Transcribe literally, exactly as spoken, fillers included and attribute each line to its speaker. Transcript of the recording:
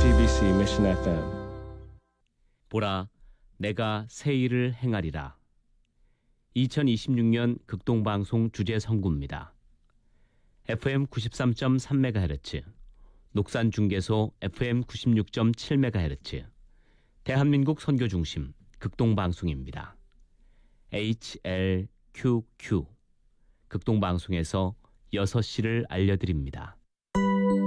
Speaker 1: 지티비씨 Mission 에프엠.
Speaker 2: 보라, 내가 새 일을 행하리라. 이천이십육 년 극동방송 주제 선구입니다. 에프엠 구십삼 점 삼 메가헤르츠, 녹산중계소 에프엠 구십육 점 칠 메가헤르츠, 대한민국 선교중심 극동방송입니다. 에이치엘큐큐 극동방송에서 여섯 시를 알려드립니다.